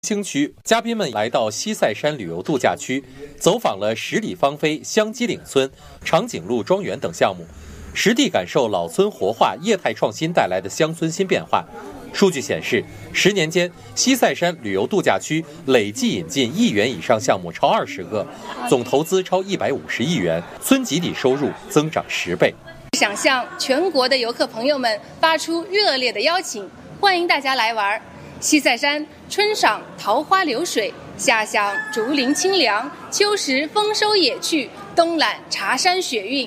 兴区，嘉宾们来到西塞山旅游度假区，走访了十里芳菲、香积岭村、长颈鹿庄园等项目，实地感受老村活化、业态创新带来的乡村新变化。数据显示，10年间，西塞山旅游度假区累计引进1亿元以上项目超20个，总投资超150亿元，村集体收入增长10倍。 想向全国的游客朋友们发出热烈的邀请，欢迎大家来玩。西塞山春赏桃花流水，夏享竹林清凉，秋时丰收野趣，冬览茶山雪韵。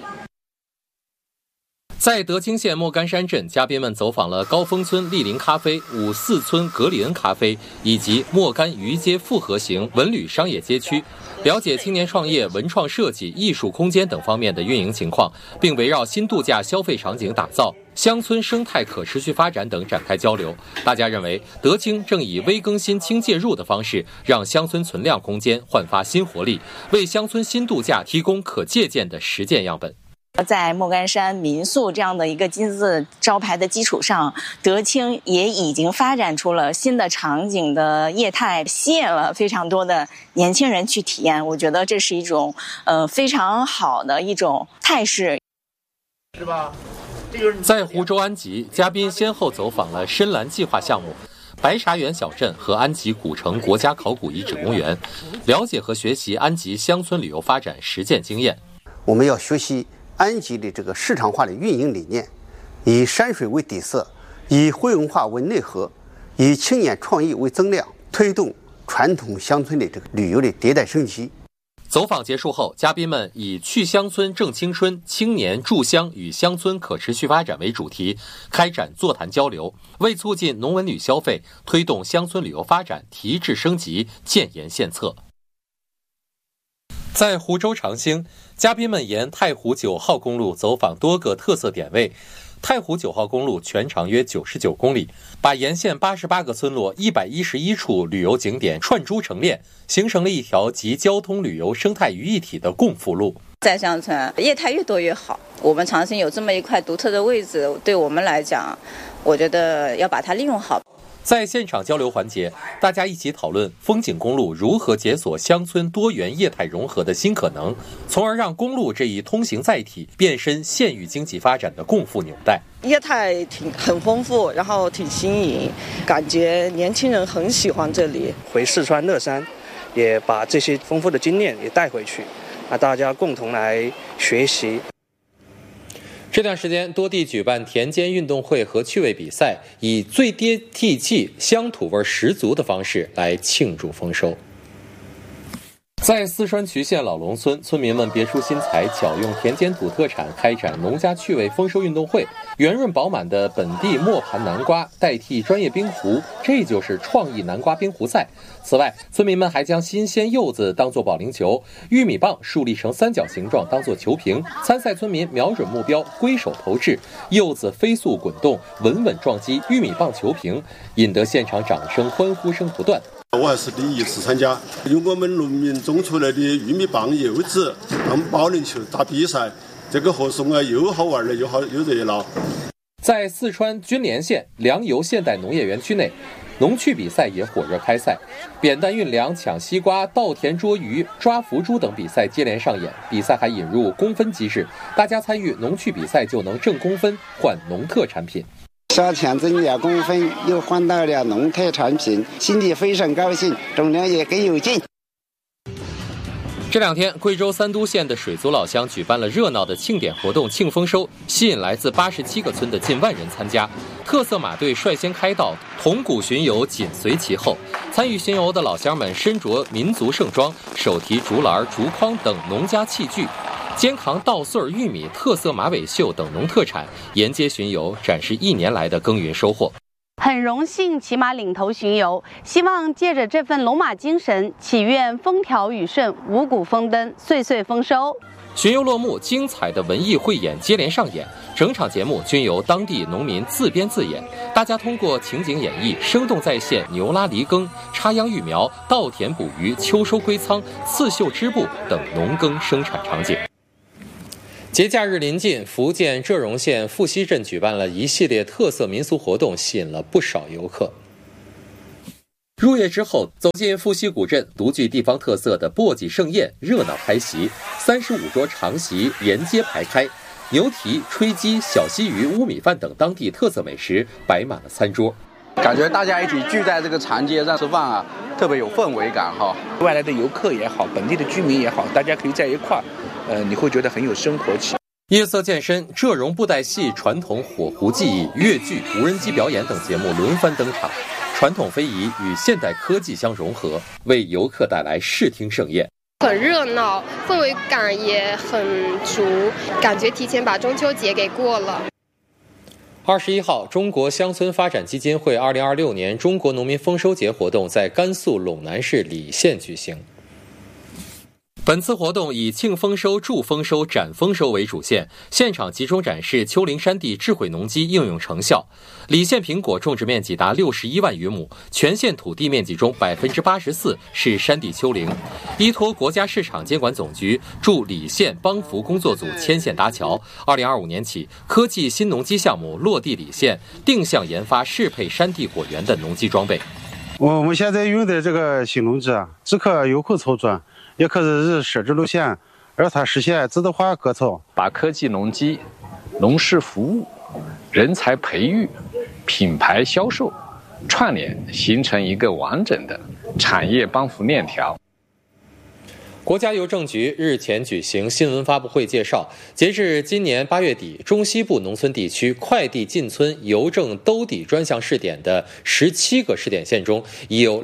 在德清县莫干山镇，嘉宾们走访了高峰村莅林咖啡、五四村格里恩咖啡以及莫干渔街复合型文旅商业街区，了解青年创业、文创设计、艺术空间等方面的运营情况，并围绕新度假消费场景打造、乡村生态可持续发展等展开交流。大家认为，德清正以微更新、轻介入的方式，让乡村存量空间焕发新活力，为乡村新度假提供可借鉴的实践样本。 在莫干山民宿这样的一个金字招牌的基础上，德清也已经发展出了新的场景的业态，吸引了非常多的年轻人去体验。我觉得这是一种非常好的一种态势， 是吧？在湖州安吉，嘉宾先后走访了深蓝计划项目、白沙园小镇和安吉古城国家考古遗址公园，了解和学习安吉乡村旅游发展实践经验。 我们要学习安吉的这个市场化的运营理念，以山水为底色，以会文化为内核，以青年创意为增量，推动传统乡村的这个旅游的迭代升级。 走访结束后，嘉宾们以去乡村正青春、青年筑乡与乡村可持续发展为主题，开展座谈交流，为促进农文旅消费、推动乡村旅游发展提质升级、建言献策。在湖州长兴，嘉宾们沿太湖9号公路走访多个特色点位。太湖9号公路全长约99公里，把沿线88个村落、111处旅游景点串珠成链，形成了一条集交通旅游生态于一体的共富路。 在乡村，业态越多越好。我们长兴有这么一块独特的位置，对我们来讲，我觉得要把它利用好。 在现场交流环节，大家一起讨论风景公路如何解锁乡村多元业态融合的新可能，从而让公路这一通行载体变身县域经济发展的共富纽带。 业态很丰富，然后挺新颖，感觉年轻人很喜欢这里。 回四川乐山，也把这些丰富的经验也带回去，大家共同来学习。 这段时间，多地举办田间运动会和趣味比赛，以最接地气、乡土味十足的方式来庆祝丰收。在四川渠县老龙村，村民们别出心裁，巧用田间土特产开展农家趣味丰收运动会。圆润饱满的本地磨盘南瓜代替专业冰壶，这就是创意南瓜冰壶赛。此外，村民们还将新鲜柚子当作保龄球，玉米棒竖立成三角形状当作球瓶。参赛村民瞄准目标，挥手投掷，柚子飞速滚动，稳稳撞击玉米棒球瓶，引得现场掌声、欢呼声不断。 我还是第一次参加，用我们农民种出来的玉米棒、柚子当保龄球打比赛，这个活动又好玩了，又热闹。 在四川军连县粮油现代农业园区内，农趣比赛也火热开赛，扁担运粮、抢西瓜、稻田捉鱼、抓福珠等比赛接连上演。比赛还引入公分机制，大家参与农趣比赛就能挣公分换农特产品。 夏天增加公分，又换到了农特产品，心里非常高兴，重量也更有劲。 这两天，贵州三都县的水族老乡举办了热闹的庆典活动庆丰收，吸引来自87个村的近万人参加。特色马队率先开道，铜鼓巡游紧随其后。参与巡游的老乡们身着民族盛装，手提竹篮、竹筐等农家器具，肩扛稻穗、玉米、特色马尾绣等农特产，沿街巡游，展示1年来的耕耘收获。 很荣幸骑马领头巡游，希望借着这份龙马精神，祈愿风调雨顺、五谷丰登、岁岁丰收。 巡游落幕，精彩的文艺汇演接连上演，整场节目均由当地农民自编自演，大家通过情景演绎，生动再现牛拉犁耕、插秧育苗、稻田捕鱼、秋收归仓、刺绣织布等农耕生产场景。节假日临近，福建浙荣县富溪镇举办了一系列特色民俗活动，吸引了不少游客。 入夜之后，走进富硒古镇，独具地方特色的簸箕盛宴热闹开席，35桌长席沿街排开，牛蹄、吹鸡、小西鱼、乌米饭等当地特色美食摆满了餐桌。 感觉大家一起聚在这个长街上吃饭啊，特别有氛围感哈。 外来的游客也好，本地的居民也好，大家可以在一块儿，你会觉得很有生活气。 夜色渐深，浙蓉布袋戏、传统火狐技艺、越剧、无人机表演等节目轮番登场，传统非遗与现代科技相融合，为游客带来视听盛宴。 很热闹，氛围感也很足，感觉提前把中秋节给过了。 21号，中国乡村发展基金会2026年中国农民丰收节活动在甘肃陇南市礼县举行。本次活动以庆丰收、祝丰收、展丰收为主线，现场集中展示丘陵山地智慧农机应用成效。礼县苹果种植面积达61万余亩，全县土地面积中84%是山地丘陵。依托国家市场监管总局驻礼县帮扶工作组牵线搭桥，2025年起，科技新农机项目落地礼县，定向研发适配山地果园的农机装备。 我们现在用的这个新农机啊，只可有口操作，也可是设置路线，而它实现自动化割草， 把科技农机、农事服务、人才培育、品牌销售串联，形成一个完整的产业帮扶链条。 国家邮政局日前举行新闻发布会介绍，截至今年8月底，中西部农村地区快递进村邮政兜底专项试点的17个试点县中，已有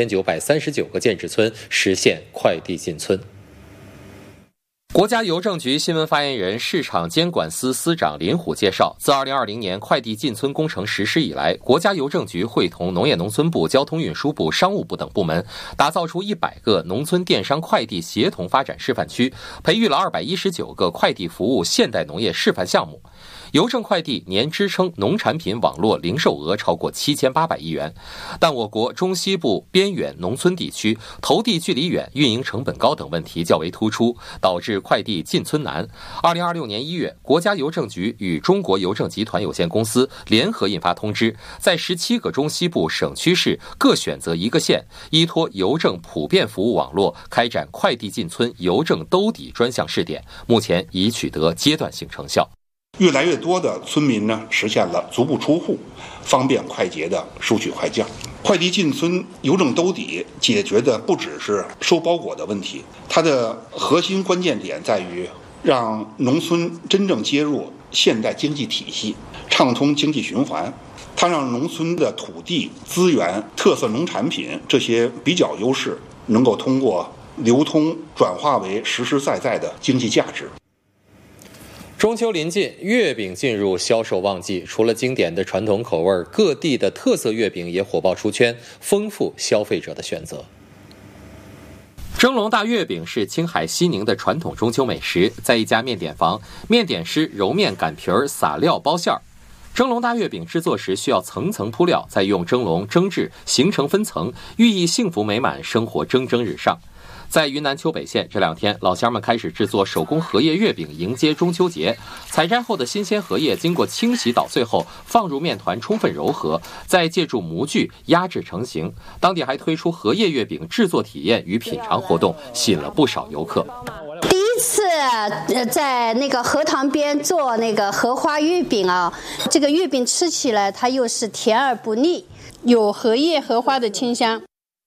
2939个建制村实现快递进村。国家邮政局新闻发言人、市场监管司司长林虎介绍，自2020年快递进村工程实施以来，国家邮政局会同农业农村部、交通运输部、商务部等部门，打造出100个农村电商快递协同发展示范区，培育了219个快递服务现代农业示范项目。邮政快递年支撑农产品网络零售额超过7800亿元，但我国中西部边远农村地区投递距离远、运营成本高等问题较为突出，导致快递进村难。2026年1月，国家邮政局与中国邮政集团有限公司联合印发通知，在17个中西部省区市各选择1个县，依托邮政普遍服务网络开展快递进村邮政兜底专项试点，目前已取得阶段性成效。 越来越多的村民呢，实现了足不出户、方便快捷的收取快件。快递进村邮政兜底解决的不只是收包裹的问题，它的核心关键点在于让农村真正接入现代经济体系，畅通经济循环。它让农村的土地、资源、特色农产品这些比较优势，能够通过流通转化为实实在在的经济价值。 中秋临近，月饼进入销售旺季。除了经典的传统口味，各地的特色月饼也火爆出圈，丰富消费者的选择。蒸笼大月饼是青海西宁的传统中秋美食，在一家面点房，面点师揉面擀皮儿、撒料包馅儿。蒸笼大月饼制作时需要层层铺料，再用蒸笼蒸制，形成分层，寓意幸福美满，生活蒸蒸日上。在云南丘北县，这2天老乡们开始制作手工荷叶月饼，迎接中秋节。采摘后的新鲜荷叶经过清洗捣碎后，放入面团充分揉合，再借助模具压制成型。当地还推出荷叶月饼制作体验与品尝活动，吸引了不少游客。 第一次在那个荷塘边做那个荷花月饼啊，这个月饼吃起来它又是甜而不腻，有荷叶荷花的清香。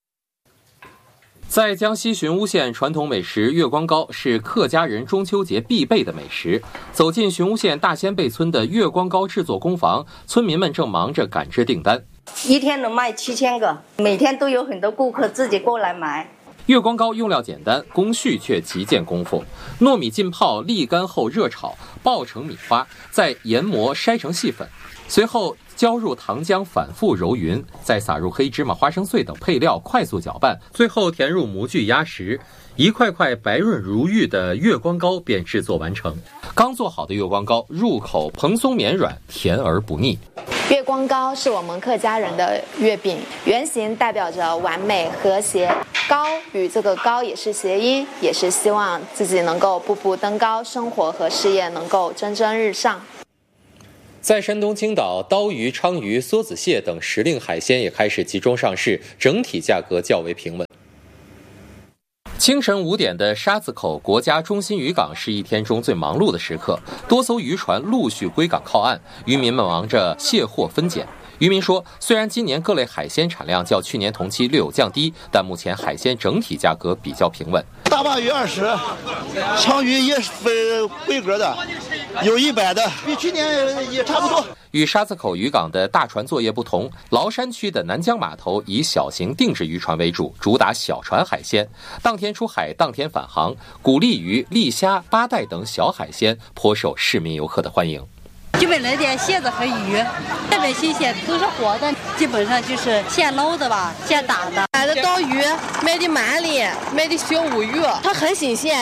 在江西寻乌县，传统美食月光糕是客家人中秋节必备的美食。走进寻乌县大仙贝村的月光糕制作工坊，村民们正忙着赶制订单。 一天能卖7000个，每天都有很多顾客自己过来买。 月光糕用料简单，工序却极见功夫。糯米浸泡沥干后热炒，爆成米花，再研磨筛成细粉，随后浇入糖浆，反复揉匀，再撒入黑芝麻、花生碎等配料，快速搅拌，最后填入模具压实，一块块白润如玉的月光糕便制作完成。刚做好的月光糕入口蓬松绵软，甜而不腻。 月光糕是我们客家人的月饼，圆形代表着完美和谐，糕与这个高也是谐音，也是希望自己能够步步登高，生活和事业能够蒸蒸日上。 在山东青岛，刀鱼、鲳鱼、梭子蟹等时令海鲜也开始集中上市，整体价格较为平稳。清晨5点的沙子口国家中心渔港是一天中最忙碌的时刻，多艘渔船陆续归港靠岸，渔民们忙着卸货分拣。渔民说，虽然今年各类海鲜产量较去年同期略有降低，但目前海鲜整体价格比较平稳。 大鲅鱼20，鲳鱼也分规格的，有100的，比去年也差不多。 与沙子口渔港的大船作业不同，崂山区的南江码头以小型定制渔船为主，主打小船海鲜，当天出海当天返航，鼓励鱼、丽虾、八带等小海鲜颇受市民游客的欢迎。 基本来点蟹子和鱼特别新鲜，都是活的，基本上就是现捞的吧，现打的。 买的刀鱼，买的鳗鲢，买的小乌鱼，它很新鲜。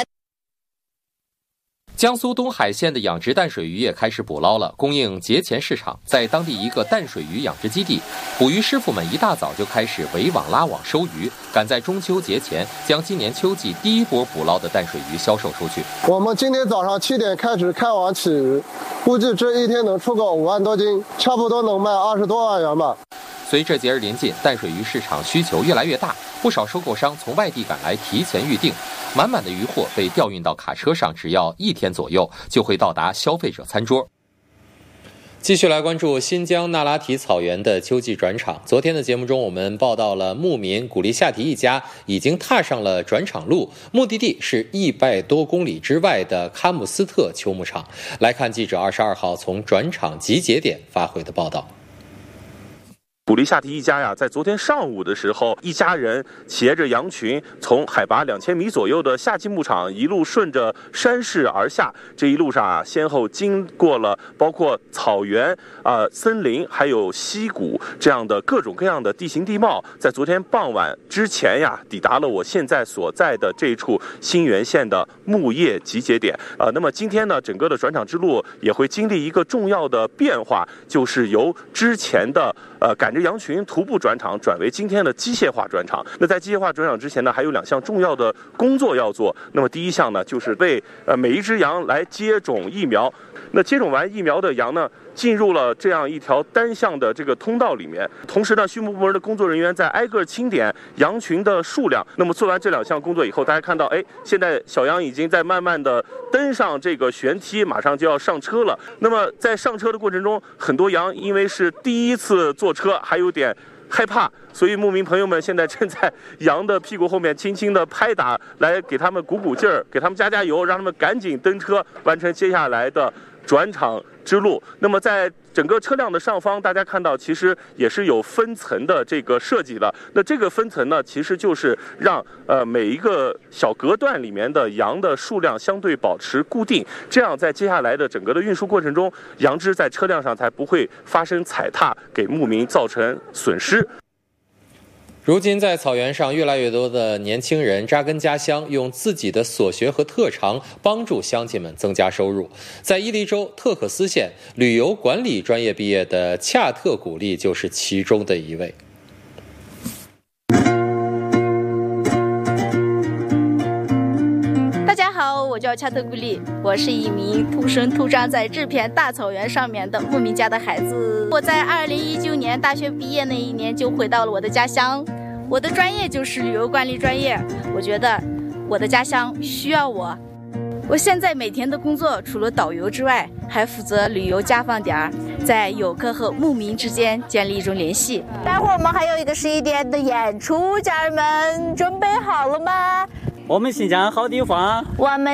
江苏东海县的养殖淡水鱼也开始捕捞了，供应节前市场。在当地一个淡水鱼养殖基地，捕鱼师傅们一大早就开始围网拉网收鱼，赶在中秋节前将今年秋季第一波捕捞的淡水鱼销售出去。 我们今天早上7点开始开网起鱼，估计这一天能出个5万多斤，差不多能卖20多万元吧。 随着节日临近，淡水鱼市场需求越来越大，不少收购商从外地赶来提前预定，满满的鱼货被调运到卡车上，只要1天左右就会到达消费者餐桌。继续来关注新疆那拉提草原的秋季转场。昨天的节目中，我们报道了牧民古力夏提一家已经踏上了转场路，目的地是100多公里之外的喀木斯特秋牧场。来看记者22号从转场集结点发回的报道。 古力夏提一家呀，在昨天上午的时候，一家人携着羊群，从海拔2000米左右的夏季牧场一路顺着山势而下。这一路上啊，先后经过了包括草原、森林，还有溪谷这样的各种各样的地形地貌。在昨天傍晚之前呀，抵达了我现在所在的这一处新源县的牧业集结点。那么今天呢，整个的转场之路也会经历一个重要的变化，就是由之前的赶着羊群徒步转场转为今天的机械化转场。那在机械化转场之前呢，还有2项重要的工作要做。那么第一项呢，就是为每一只羊来接种疫苗。那接种完疫苗的羊呢，进入了这样一条单向的这个通道里面。同时呢，畜牧部门的工作人员在挨个清点羊群的数量。那么做完这2项工作以后，大家看到，现在小羊已经在慢慢的登上这个旋梯，马上就要上车了。那么在上车的过程中，很多羊因为是第一次坐车，还有点害怕，所以牧民朋友们现在正在羊的屁股后面轻轻的拍打，来给他们鼓鼓劲儿，给他们加加油，让他们赶紧登车，完成接下来的转场之路。那么在整个车辆的上方，大家看到其实也是有分层的这个设计的。那这个分层呢，其实就是让每一个小隔断里面的羊的数量相对保持固定，这样在接下来的整个的运输过程中，羊只在车辆上才不会发生踩踏，给牧民造成损失。 如今在草原上，越来越多的年轻人扎根家乡，用自己的所学和特长帮助乡亲们增加收入。在伊犁州特克斯县旅游管理专业毕业的恰特古力就是其中的一位。 大家好，我叫恰特古力，我是一名土生土长在这片大草原上面的牧民家的孩子。我在2019年大学毕业那一年就回到了我的家乡，我的专业就是旅游管理专业。我觉得我的家乡需要我。我现在每天的工作除了导游之外，还负责旅游家访点，在游客和牧民之间建立一种联系。 待会儿我们还有一个11点的演出，家人们准备好了吗？ 我们新疆好地方， 我们